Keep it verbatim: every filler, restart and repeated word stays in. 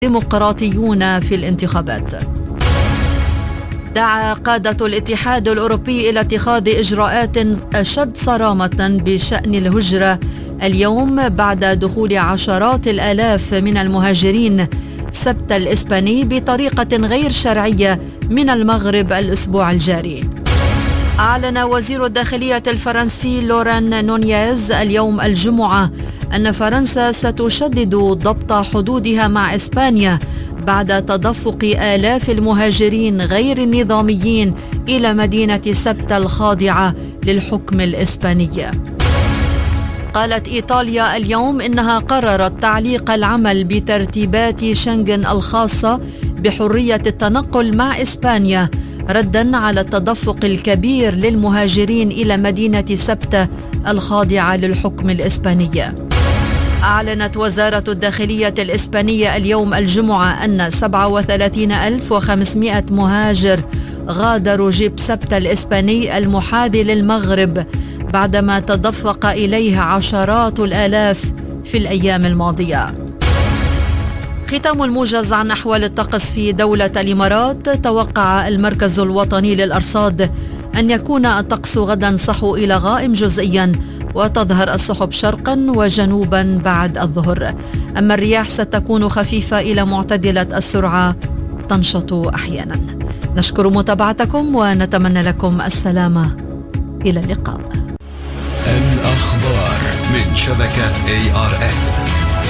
ديمقراطيون في الانتخابات. دعا قادة الاتحاد الأوروبي إلى اتخاذ إجراءات أشد صرامة بشأن الهجرة اليوم بعد دخول عشرات الآلاف من المهاجرين سبت الإسباني بطريقة غير شرعية من المغرب الأسبوع الجاري. أعلن وزير الداخلية الفرنسي لوران نونيز اليوم الجمعة أن فرنسا ستشدد ضبط حدودها مع إسبانيا بعد تدفق آلاف المهاجرين غير النظاميين إلى مدينة سبتة الخاضعة للحكم الإسباني. قالت إيطاليا اليوم إنها قررت تعليق العمل بترتيبات شنغن الخاصة بحرية التنقل مع إسبانيا رداً على التدفق الكبير للمهاجرين إلى مدينة سبتة الخاضعة للحكم الإسباني. أعلنت وزارة الداخلية الإسبانية اليوم الجمعة أن سبعة وثلاثين ألف وخمسمائة مهاجر غادروا جيب سبتة الإسباني المحاذي للمغرب بعدما تدفق إليه عشرات الآلاف في الأيام الماضية. ختام الموجز عن أحوال الطقس في دولة الإمارات. توقع المركز الوطني للأرصاد أن يكون الطقس غدا صحو إلى غائم جزئيا وتظهر السحب شرقا وجنوبا بعد الظهر، أما الرياح ستكون خفيفة إلى معتدلة السرعة تنشط أحيانا. نشكر متابعتكم ونتمنى لكم السلامة. إلى اللقاء. الأخبار من شبكة إيه آر إن.